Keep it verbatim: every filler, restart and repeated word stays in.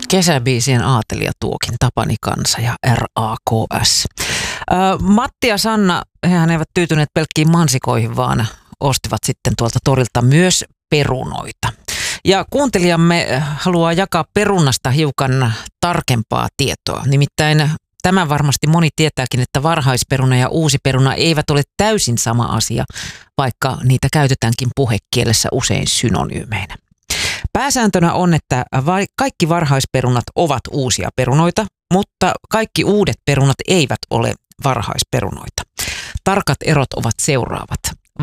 Kesäbiisien aatelija tuokin, Tapani Kansa ja R A K S. Ö, Matti ja Sanna, hehän eivät tyytyneet pelkkiin mansikoihin, vaan ostivat sitten tuolta torilta myös perunoita. Ja kuuntelijamme haluaa jakaa perunasta hiukan tarkempaa tietoa. Nimittäin tämä varmasti moni tietääkin, että varhaisperuna ja uusi peruna eivät ole täysin sama asia, vaikka niitä käytetäänkin puhekielessä usein synonyymeinä. Pääsääntönä on, että kaikki varhaisperunat ovat uusia perunoita, mutta kaikki uudet perunat eivät ole varhaisperunoita. Tarkat erot ovat seuraavat.